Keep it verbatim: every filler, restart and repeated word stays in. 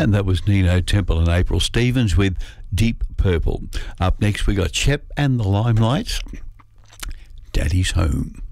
And that was Nino Temple and April Stevens with Deep Purple. Up next we got Shep and the Limelights, Daddy's Home.